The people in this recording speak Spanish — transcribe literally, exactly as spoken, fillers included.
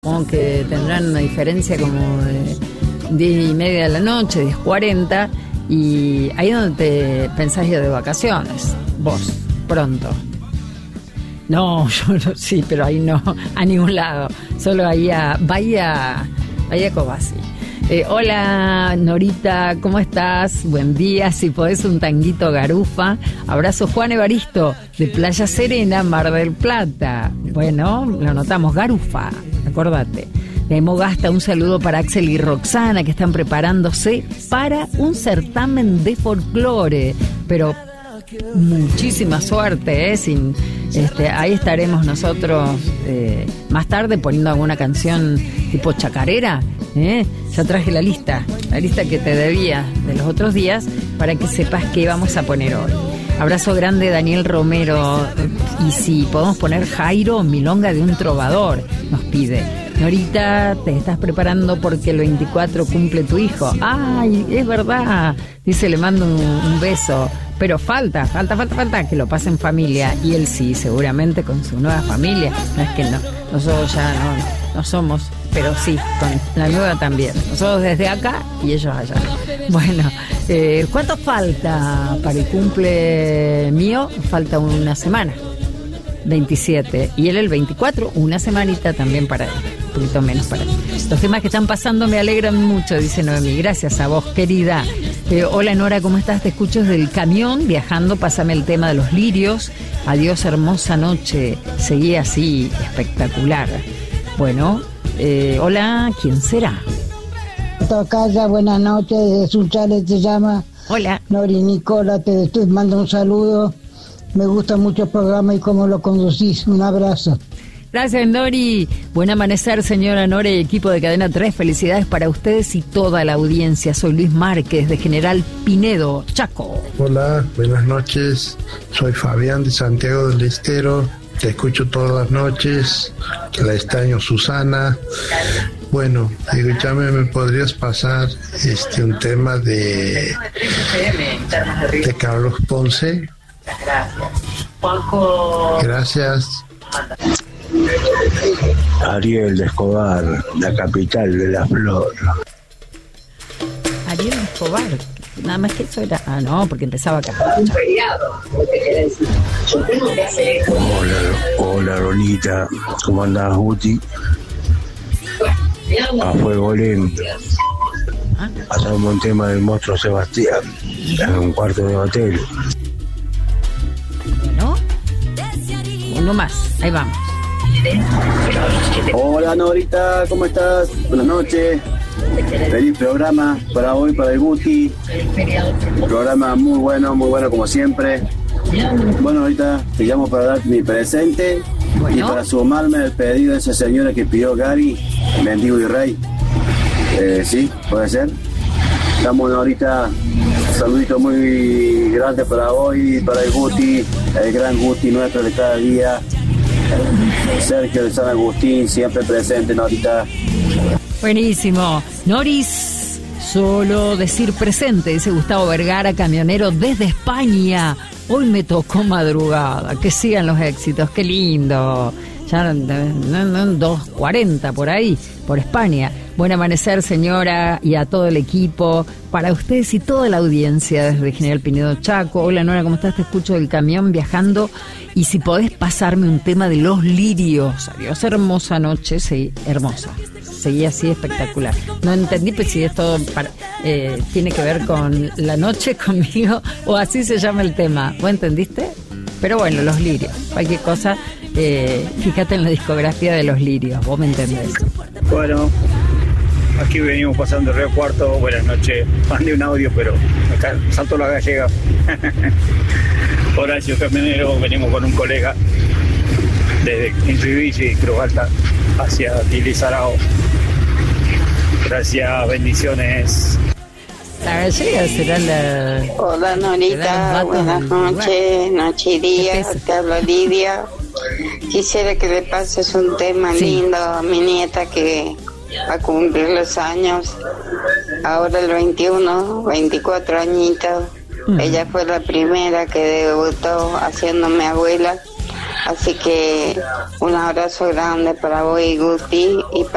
supongo que tendrán una diferencia como de diez y media de la noche, diez cuarenta, y ahí es donde te pensás ir de vacaciones, vos, pronto. No, yo no, sí, pero ahí no, a ningún lado, solo ahí a Bahía, Bahía Cobasi. Eh, hola Norita, ¿cómo estás? Buen día, si podés un tanguito garufa. Abrazo Juan Evaristo, de Playa Serena, Mar del Plata. Bueno, lo notamos, garufa, acordate. De Mogasta, un saludo para Axel y Roxana, que están preparándose para un certamen de folclore. Pero muchísima suerte, ¿eh? Sin, este, ahí estaremos nosotros eh, más tarde poniendo alguna canción tipo chacarera. ¿eh? Ya traje la lista, la lista que te debía de los otros días para que sepas qué vamos a poner hoy. Abrazo grande Daniel Romero. Y si podemos poner Jairo, Milonga de un trovador, nos pide. Norita, te estás preparando porque el veinticuatro cumple tu hijo. Ay, es verdad. Dice, le mando un, un beso. Pero falta, falta, falta, falta que lo pase en familia. Y él sí, seguramente con su nueva familia. No es que no, nosotros ya no, no somos, pero sí, con la nueva también. Nosotros desde acá y ellos allá. Bueno, eh, ¿cuánto falta para el cumple mío? Falta una semana. veintisiete. Y él el veinticuatro, una semanita también para él. Un poquito menos para él. Los temas que están pasando me alegran mucho, dice Noemí. Gracias a vos, querida. Eh, hola Nora, ¿cómo estás? Te escucho desde el camión, viajando. Pásame el tema de los lirios. Adiós, hermosa noche. Seguí así, espectacular. Bueno, eh, hola, ¿quién será? Tocaya, buenas noches, de Sunchales te llama. Hola. Nori Nicola, te estoy mando un saludo. Me gusta mucho el programa y cómo lo conducís. Un abrazo. Gracias, Nori. Buen amanecer, señora Nora y equipo de Cadena tres. Felicidades para ustedes y toda la audiencia. Soy Luis Márquez, de General Pinedo, Chaco. Hola, buenas noches. Soy Fabián de Santiago del Estero. Te escucho todas las noches. Que la extraño, Susana. Bueno, escúchame, ¿me podrías pasar este un tema de, de Carlos Ponce? Gracias. Juanjo. Gracias. Ariel de Escobar, la capital de la flor. Ariel de Escobar, nada más que eso era. Ah, no, porque empezaba acá. Hola, hola Ronita, ¿cómo andás, Guti? A fuego lento. Pasamos un tema del monstruo Sebastián en un cuarto de hotel. Bueno, uno más, ahí vamos. Hola Norita, ¿cómo estás? Buenas noches. Feliz programa para hoy, para el Guti. Un programa muy bueno, muy bueno como siempre. Bueno, ahorita te llamo para dar mi presente bueno. Y para sumarme al pedido de esa señora que pidió Gary, Mendigo y Rey. Eh, sí, puede ser. Estamos ahorita, un saludito muy grande para hoy, para el Guti, el gran Guti nuestro de cada día. Sergio de San Agustín, siempre presente, Norita. Buenísimo. Noris, solo decir presente, dice Gustavo Vergara, camionero desde España. Hoy me tocó madrugada. Que sigan los éxitos, qué lindo. Ya en dos cuarenta por ahí, por España. Buen amanecer, señora, y a todo el equipo. Para ustedes y toda la audiencia desde General Pinedo, Chaco. Hola, Nora, ¿cómo estás? Te escucho del camión viajando. Y si podés pasarme un tema de los lirios. Adiós, hermosa noche. Sí, hermosa. Seguí así, espectacular. No entendí pues, si esto para, eh, tiene que ver con la noche conmigo o así se llama el tema. ¿Vos entendiste? Pero bueno, los lirios. Cualquier cosa, eh, fíjate en la discografía de los lirios. Vos me entendés. Bueno, aquí venimos pasando el Río Cuarto. Buenas noches. Mandé un audio, pero acá saltó la gallega. Horacio Camionero, venimos con un colega desde Intuivici y Cruz Alta hacia Tilizarao. Gracias, bendiciones. La gallega será la... Hola Norita, buenas noches, noche y día, te habla Lidia. Quisiera que le pases un tema sí. lindo a mi nieta que va a cumplir los años, ahora el veintiuno, veinticuatro añitos. Mm. Ella fue la primera que debutó haciéndome abuela, así que un abrazo grande para vos y Guti y para